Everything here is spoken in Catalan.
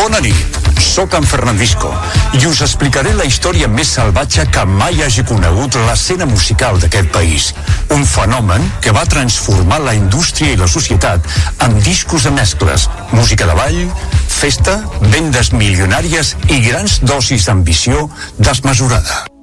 Bona nit, sóc en Fernandisco i us explicaré la història més salvatge que mai hagi conegut l'escena musical d'aquest país. Un fenomen que va transformar la indústria i la societat amb discos de mescles, música de ball, festa, vendes milionàries i grans dosis d'ambició desmesurada.